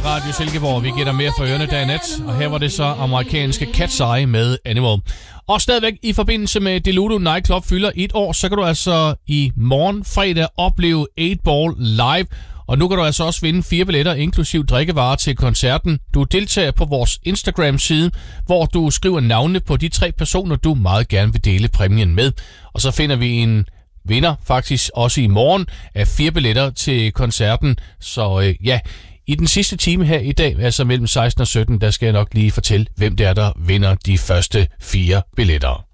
Radio Silkeborg. Vi giver dig mere for ørerne dag og nat. Og her var det så amerikanske Cat's Eye med Animal. Og stadigvæk i forbindelse med Deludo Nightclub fylder 1 år, så kan du altså i morgen fredag opleve 8-Ball live. Og nu kan du altså også vinde 4 billetter, inklusiv drikkevarer til koncerten. Du deltager på vores Instagram-side, hvor du skriver navnene på de 3 personer, du meget gerne vil dele præmien med. Og så finder vi en vinder faktisk også i morgen af 4 billetter til koncerten. Så i den sidste time her i dag, altså mellem 16 og 17, der skal jeg nok lige fortælle, hvem det er, der vinder de første 4 billetter.